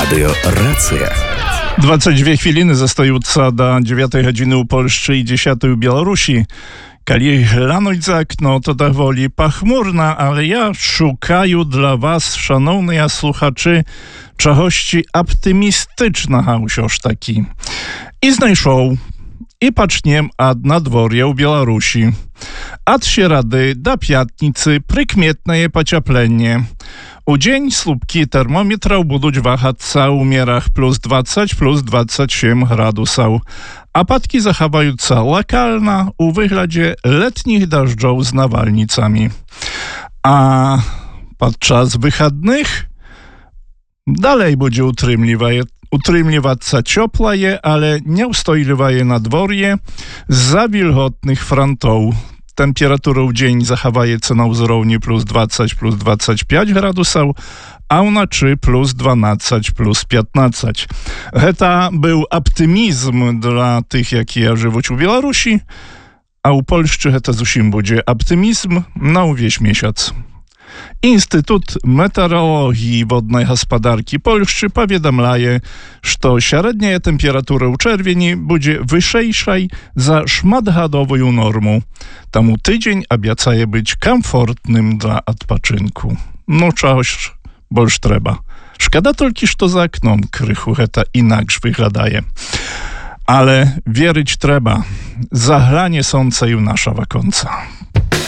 Радыё «Рацыя». 22 хвіліны застаюцца да 9 гадзіны ў Польшчы і 10 ў Беларусі. Калі глянуць за акно, то даволі пахмурна, але я шукаю для вас, шановныя слухачы, чагосьці аптымістычнага ўсё ж такі. І знайшоў. І пачнем ад надвор'я ў Беларусі. Ад серады да пятніцы прыкметнае пацяпленне. У дзень слупкі тэрмометраў будуць вагацца ў мерах плюс 20, плюс 27 градусаў. Ападкі захаваюцца лакальна ў выглядзе летніх дажджоў з навальніцамі. А падчас выхадных далей будзе утрымлівацца цёплае, але няўстойлівае надвор'е з-за вільготных франтоў. Тэмпература ў дзень захаваецца на ўзроўні плюс 20, плюс 25 градусаў, а ўначы плюс 12, плюс 15. Гэта быў аптымізм для тых, якія жывуць у Беларусі, а ў Польшчы гэта зусім будзе аптымізм на ўвесь месяц. Instytut Meteorologii i Wodnej Gospodarki Polszczy powiadamlaje, że średnia temperatura u czerwieni będzie wyższa za szmatgadową normą. Temu tydzień obiecaje być komfortnym dla odpoczynku. No czegoś больш trzeba. Szkoda tylko, że za oknem krychu to inaczej wyglądaje. Ale wierzyć trzeba. Zaglanie słońca i nasza wakonca.